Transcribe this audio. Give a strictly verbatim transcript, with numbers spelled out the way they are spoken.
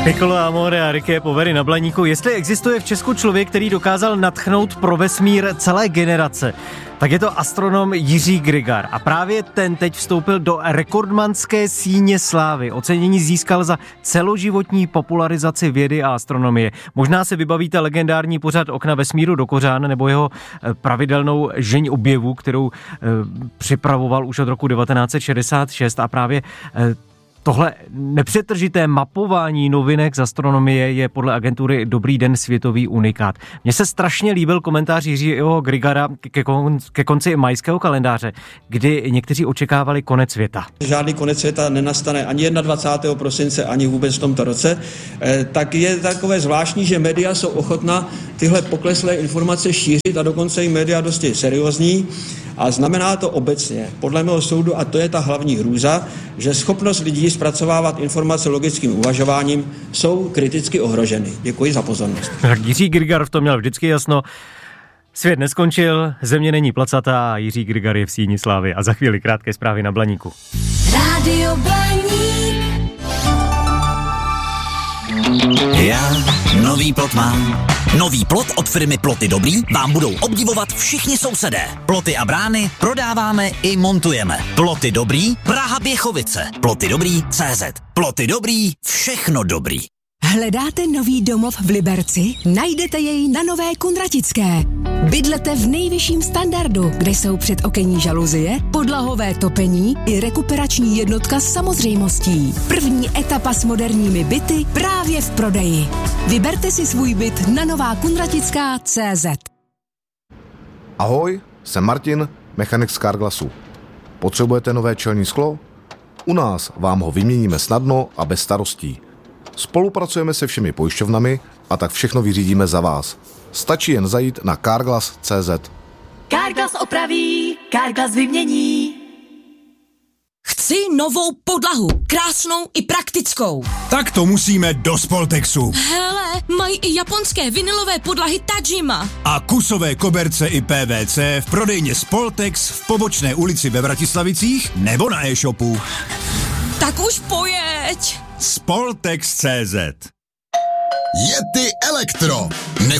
Piccolo Amore a Ricky Poveri na Blaníku. Jestli existuje v Česku člověk, který dokázal nadchnout pro vesmír celé generace, tak je to astronom Jiří Grigar. A právě ten teď vstoupil do rekordmanské síně slávy. Ocenění získal za celoživotní popularizaci vědy a astronomie. Možná se vybavíte legendární pořad Okna vesmíru do kořán nebo jeho pravidelnou žeň objevu, kterou e, připravoval už od roku devatenáct set šedesát šest a právě e, tohle nepřetržité mapování novinek z astronomie je podle agentury Dobrý den světový unikát. Mně se strašně líbil komentář Jiřího Grigara ke, kon, ke konci majského kalendáře, kdy někteří očekávali konec světa. Žádný konec světa nenastane ani dvacátého prvního prosince, ani vůbec v tomto roce. E, tak je takové zvláštní, že média jsou ochotná tyhle pokleslé informace šířit a dokonce i média dosti seriózní. A znamená to obecně, podle mého soudu, a to je ta hlavní hrůza, že schopnost lidí zpracovávat informace logickým uvažováním jsou kriticky ohroženy. Děkuji za pozornost. Tak Jiří Grigar v tom měl vždycky jasno. Svět neskončil, země není placatá a Jiří Grigar je v síni slávy. A za chvíli krátké zprávy na Blaníku. Rádio Blaník. Já nový plot mám. Nový plot od firmy Ploty Dobrý vám budou obdivovat všichni sousedé. Ploty a brány prodáváme i montujeme. Ploty Dobrý, Praha Běchovice. Ploty Dobrý tečka cé zet. Ploty Dobrý, všechno dobrý. Hledáte nový domov v Liberci? Najdete jej na Nové Kunratické. Bydlete v nejvyšším standardu, kde jsou předokenní žaluzie, podlahové topení i rekuperační jednotka s samozřejmostí. První etapa s moderními byty právě v prodeji. Vyberte si svůj byt na nová kunratická tečka cé zet. Ahoj, jsem Martin, mechanik z Carglassu. Potřebujete nové čelní sklo? U nás vám ho vyměníme snadno a bez starostí. Spolupracujeme se všemi pojišťovnami a tak všechno vyřídíme za vás. Stačí jen zajít na carglass tečka cé zet. Carglass opraví, Carglass vymění. Chci novou podlahu, krásnou i praktickou. Tak to musíme do Spoltexu. Hele, mají i japonské vinylové podlahy Tajima. A kusové koberce i pé vé cé v prodejně Spoltex v Pobočné ulici ve Vratislavicích nebo na e-shopu. Tak už pojeď. Spoltex tečka cé zet. Yeti Elektro.